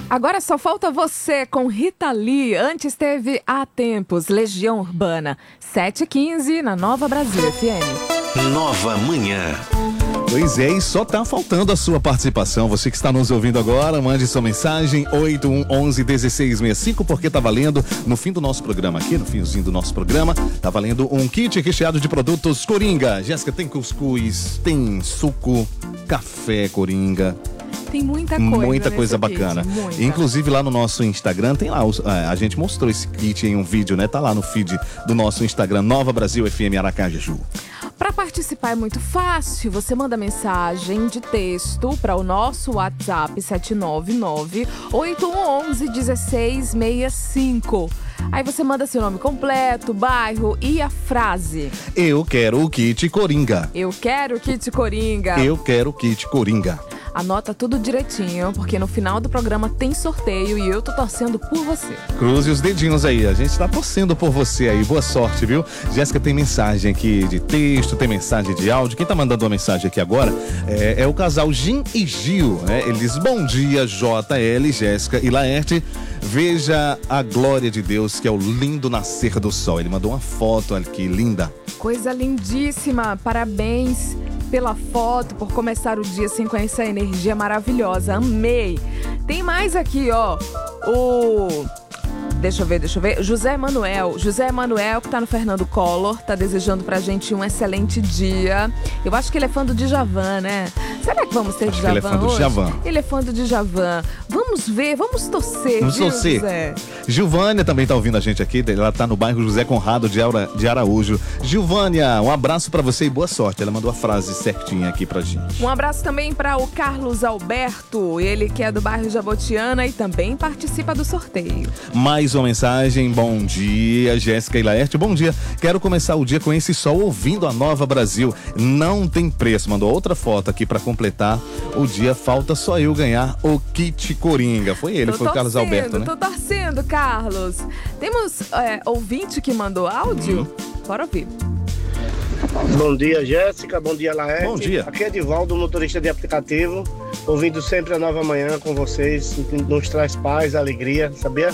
Agora só falta você com Rita Lee. Antes teve Há Tempos, Legião Urbana. 7h15 na Nova Brasil FM. Nova Manhã. Pois é, e só tá faltando a sua participação. Você que está nos ouvindo agora, mande sua mensagem 8111-1665, porque tá valendo no fim do nosso programa aqui, no finzinho do nosso programa, tá valendo um kit recheado de produtos Coringa. Jéssica, tem cuscuz, tem suco, café Coringa. Tem muita coisa bacana. Kit, muita. Inclusive lá no nosso Instagram tem lá, a gente mostrou esse kit em um vídeo, né? Tá lá no feed do nosso Instagram, Nova Brasil FM Aracaju. Para participar é muito fácil, você manda mensagem de texto para o nosso WhatsApp 799-8111-1665. Aí você manda seu nome completo, bairro e a frase. Eu quero o kit Coringa. Eu quero o kit Coringa. Eu quero o kit Coringa. Anota tudo direitinho, porque no final do programa tem sorteio e eu tô torcendo por você. Cruze os dedinhos aí, a gente tá torcendo por você aí. Boa sorte, viu? Jéssica, tem mensagem aqui de texto, tem mensagem de áudio. Quem tá mandando uma mensagem aqui agora é o casal Jim e Gil, né? Eles, bom dia, JL, Jéssica e Laerte. Veja a glória de Deus, que é o lindo nascer do sol. Ele mandou uma foto aqui, linda. Coisa lindíssima, parabéns pela foto, por começar o dia assim com essa energia maravilhosa, amei. Tem mais aqui, ó, Deixa eu ver. José Manuel, que tá no Fernando Collor, tá desejando pra gente um excelente dia. Eu acho que ele é fã do Djavan, né? Será que vamos ter Djavan hoje? Ele é fã do Djavan. Ele é fã do Djavan. Vamos ver, vamos torcer, vamos torcer. José? Gilvânia também tá ouvindo a gente aqui, ela tá no bairro José Conrado de Araújo. Gilvânia, um abraço pra você e boa sorte. Ela mandou a frase certinha aqui pra gente. Um abraço também para o Carlos Alberto, ele que é do bairro Jabotiana e também participa do sorteio. Mais uma mensagem, bom dia, Jéssica e Laerte, bom dia. Quero começar o dia com esse sol ouvindo a Nova Brasil. Não tem preço. Mandou outra foto aqui pra completar o dia. Falta só eu ganhar o kit Coringa. Foi ele, foi o Carlos Alberto, né? Tô torcendo, Carlos. Temos ouvinte que mandou áudio? Bora ouvir. Bom dia, Jéssica. Bom dia, Laerte. Bom dia. Aqui é Edivaldo, motorista de aplicativo, ouvindo sempre a Nova Manhã com vocês. Nos traz paz, alegria, sabia?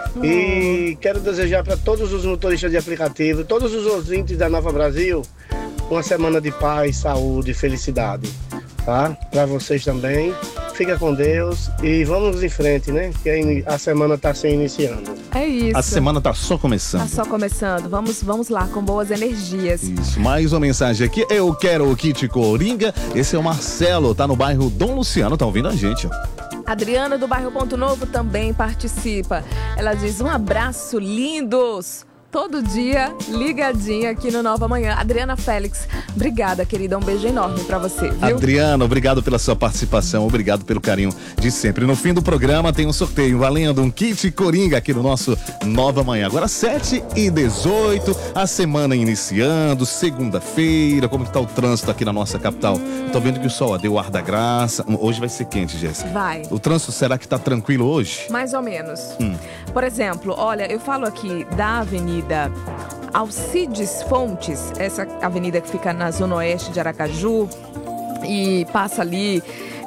E quero desejar para todos os motoristas de aplicativo, todos os ouvintes da Nova Brasil, uma semana de paz, saúde e felicidade, tá? Para vocês também. Fica com Deus e vamos em frente, né? Que a semana está se iniciando. É isso. A semana tá só começando. Tá só começando. Vamos lá, com boas energias. Isso, mais uma mensagem aqui. Eu quero o kit Coringa. Esse é o Marcelo, tá no bairro Dom Luciano, tá ouvindo a gente, ó. Adriana do bairro Ponto Novo também participa. Ela diz: um abraço, lindos! Todo dia ligadinha aqui no Nova Manhã. Adriana Félix, obrigada, querida. Um beijo enorme pra você, viu? Adriana, obrigado pela sua participação, obrigado pelo carinho de sempre. No fim do programa tem um sorteio valendo um kit Coringa aqui no nosso Nova Manhã. Agora 7h18, a semana iniciando, segunda-feira. Como que tá o trânsito aqui na nossa capital? Tô vendo que o sol deu ar da graça. Hoje vai ser quente, Jéssica. Vai. O trânsito, será que tá tranquilo hoje? Mais ou menos. Por exemplo, olha, eu falo aqui da Avenida Alcides Fontes, essa avenida que fica na zona oeste de Aracaju e passa ali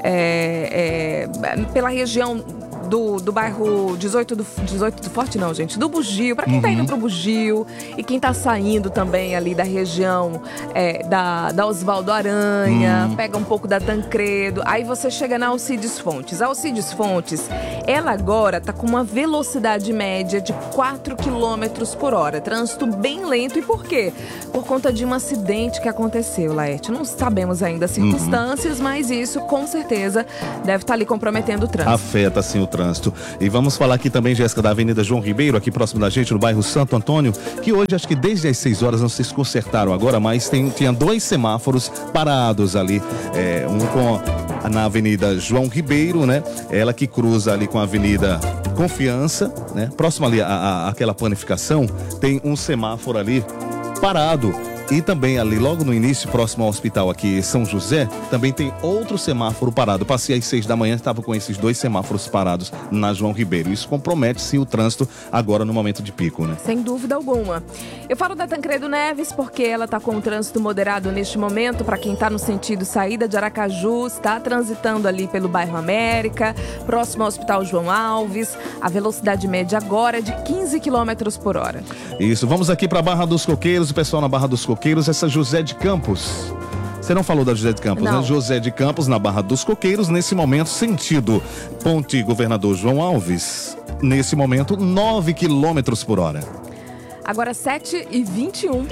pela região do bairro 18 do Forte, não, gente, do Bugio, pra quem tá indo pro Bugio e quem tá saindo também ali da região da Osvaldo Aranha, pega um pouco da Tancredo, aí você chega na Alcides Fontes. A Alcides Fontes, ela agora tá com uma velocidade média de 4 km por hora, trânsito bem lento. E por quê? Por conta de um acidente que aconteceu, Laerte. Não sabemos ainda as circunstâncias, mas isso com certeza deve estar ali comprometendo o trânsito. Afeta sim o trânsito. E vamos falar aqui também, Jéssica, da Avenida João Ribeiro, aqui próximo da gente, no bairro Santo Antônio, que hoje, acho que desde as 6 horas, não sei se consertaram agora, mas tinha 2 semáforos parados ali, na Avenida João Ribeiro, né? Ela que cruza ali com a Avenida Confiança, né? Próximo ali àquela planificação, tem um semáforo ali parado. E também ali, logo no início, próximo ao hospital aqui, São José, também tem outro semáforo parado. Passei às 6 da manhã, estava com esses 2 semáforos parados na João Ribeiro. Isso compromete, sim, o trânsito agora no momento de pico, né? Sem dúvida alguma. Eu falo da Tancredo Neves porque ela está com o trânsito moderado neste momento. Para quem está no sentido saída de Aracaju, está transitando ali pelo bairro América, próximo ao Hospital João Alves. A velocidade média agora é de 15 km por hora. Isso, vamos aqui para a Barra dos Coqueiros. O pessoal na Barra dos Coqueiros, essa José de Campos. Você não falou da José de Campos, não, né? José de Campos, na Barra dos Coqueiros, nesse momento, sentido Ponte Governador João Alves. Nesse momento, 9 km por hora. Agora 7h21.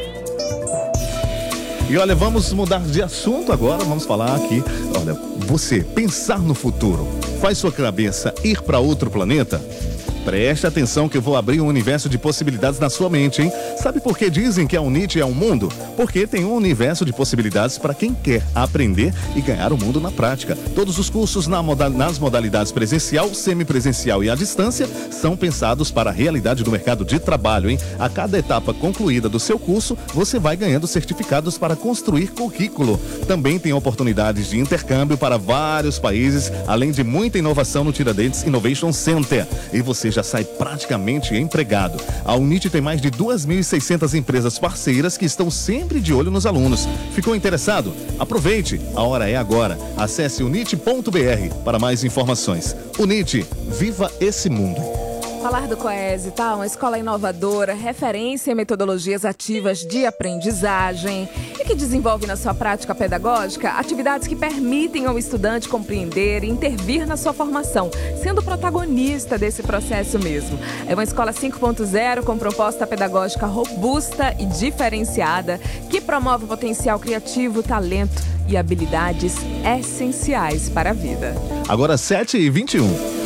E olha, vamos mudar de assunto agora, vamos falar aqui. Olha, você pensar no futuro, faz sua cabeça ir para outro planeta? Preste atenção que eu vou abrir um universo de possibilidades na sua mente, hein? Sabe por que dizem que a UNIT é um mundo? Porque tem um universo de possibilidades para quem quer aprender e ganhar o mundo na prática. Todos os cursos nas modalidades presencial, semipresencial e à distância são pensados para a realidade do mercado de trabalho, hein? A cada etapa concluída do seu curso, você vai ganhando certificados para construir currículo. Também tem oportunidades de intercâmbio para vários países, além de muita inovação no Tiradentes Innovation Center. E você já sai praticamente empregado. A UNIT tem mais de 2.600 empresas parceiras que estão sempre de olho nos alunos. Ficou interessado? Aproveite! A hora é agora. Acesse unit.br para mais informações. UNIT, viva esse mundo! Falar do Coese, tá? Uma escola inovadora, referência em metodologias ativas de aprendizagem e que desenvolve na sua prática pedagógica atividades que permitem ao estudante compreender e intervir na sua formação, sendo protagonista desse processo mesmo. É uma escola 5.0 com proposta pedagógica robusta e diferenciada que promove o potencial criativo, talento e habilidades essenciais para a vida. Agora 7h21.